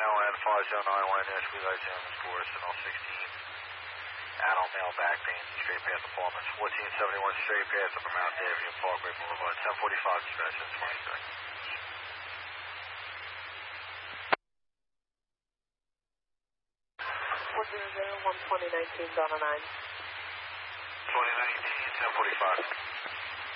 LN 5091, SB lights in this course, and all 16. Adult male back pain, straight path performance, 1471 straight path up Mount Avenue, Parkway Boulevard, 1045 dispatch, 20 seconds. 100, 12019, Donna 9. 2019, 1045.